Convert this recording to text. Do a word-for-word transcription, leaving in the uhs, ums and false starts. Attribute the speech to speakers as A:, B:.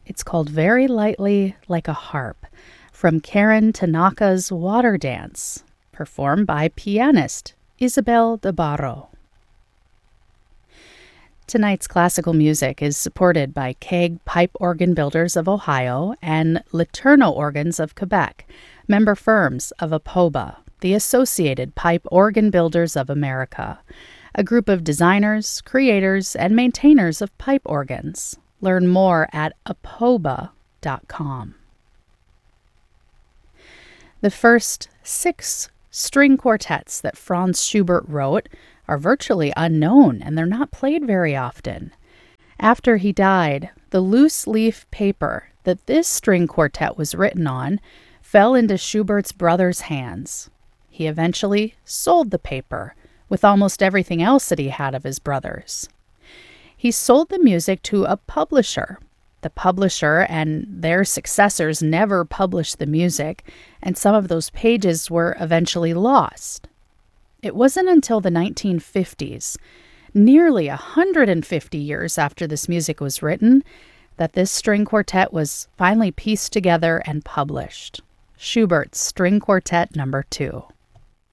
A: It's called Very Lightly Like a Harp, from Karen Tanaka's Water Dance, performed by pianist Isabel de Barro. Tonight's classical music is supported by Keg Pipe Organ Builders of Ohio and Letourneau Organs of Quebec, member firms of APOBA, the Associated Pipe Organ Builders of America, a group of designers, creators, and maintainers of pipe organs. Learn more at apoba dot com. The first six string quartets that Franz Schubert wrote are virtually unknown, and they're not played very often. After he died, the loose leaf paper that this string quartet was written on fell into Schubert's brother's hands. He eventually sold the paper, with almost everything else that he had of his brother's. He sold the music to a publisher. The publisher and their successors never published the music, and some of those pages were eventually lost. It wasn't until the nineteen fifties, nearly one hundred fifty years after this music was written, that this string quartet was finally pieced together and published. Schubert's String Quartet Number Two.